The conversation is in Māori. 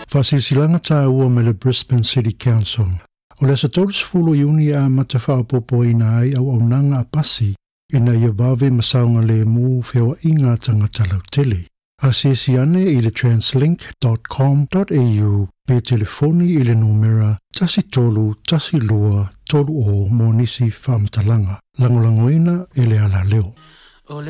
Fasisilanga ta ua me le Brisbane City Council. O le asatoris fulu iuni a matawhao popo ina ai au nanga a pasi ina ia vave masaunga le mu whiawa inga tangata lautele. Asisiane i le translink.com.au pe telefoni i le numera tasi tolu tolu o monisi whamatalanga. Langolangoina ele ala leo.